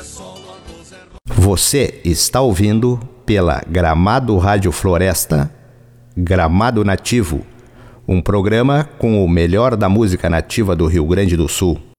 Você está ouvindo pela Gramado Rádio Floresta, Gramado Nativo, um programa com o melhor da música nativa do Rio Grande do Sul.